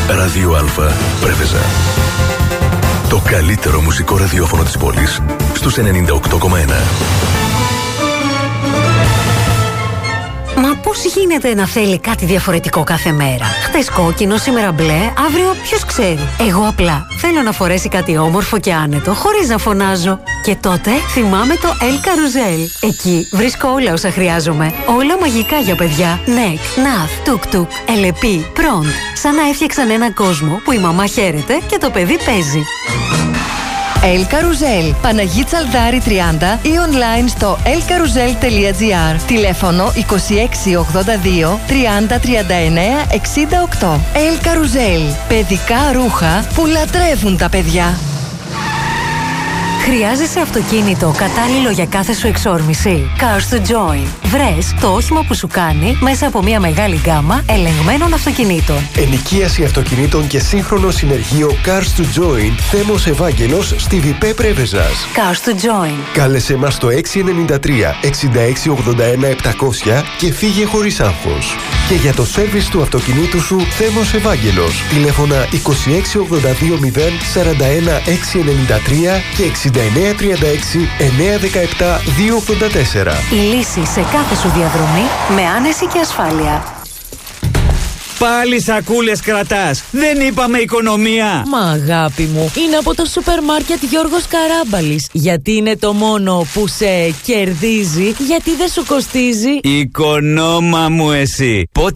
Ράδιο Α, Πρέβεζα. Το καλύτερο μουσικό ραδιόφωνο της πόλης στους 98,1. Μα πώς γίνεται να θέλει κάτι διαφορετικό κάθε μέρα? Χτες κόκκινο, σήμερα μπλε, αύριο ποιος ξέρει. Εγώ απλά θέλω να φορέσει κάτι όμορφο και άνετο, χωρίς να φωνάζω. Και τότε θυμάμαι το El Carousel. Εκεί βρίσκω όλα όσα χρειάζομαι. Όλα μαγικά για παιδιά. Νεκ, Ναθ, Τουκ-Τουκ, Ελεπί, Πρόντ. Σαν να έφτιαξαν έναν κόσμο που η μαμά χαίρεται και το παιδί παίζει. El Carousel, Παναγί Τσαλδάρη 30 ή online στο elcarousel.gr. Τηλέφωνο 2682 30 39 68. El Carousel, παιδικά ρούχα που λατρεύουν τα παιδιά. Χρειάζεσαι αυτοκίνητο κατάλληλο για κάθε σου εξόρμηση? Cars to Join. Βρες το όχημα που σου κάνει μέσα από μια μεγάλη γκάμα ελεγμένων αυτοκινήτων. Ενοικίαση αυτοκινήτων και σύγχρονο συνεργείο Cars to Join. Θέμος Ευάγγελος στη Βιπέ Πρέβεζας. Cars to Join. Κάλεσε μας στο 693 6681 700 και φύγε χωρίς άγχος. Και για το σέρβις του αυτοκινήτου σου, Θέμος Ευάγγελος. Τηλέφωνα 2682 0 41 693 και 6936 917 284. Η λύση σε κάθε σου διαδρομή με άνεση και ασφάλεια. Πάλι σακούλες κρατάς. Δεν είπαμε οικονομία. Μα αγάπη μου, είναι από το σούπερ μάρκετ Γιώργος Καράμπαλης. Γιατί είναι το μόνο που σε κερδίζει, γιατί δεν σου κοστίζει. Οικονόμα μου εσύ. Πότε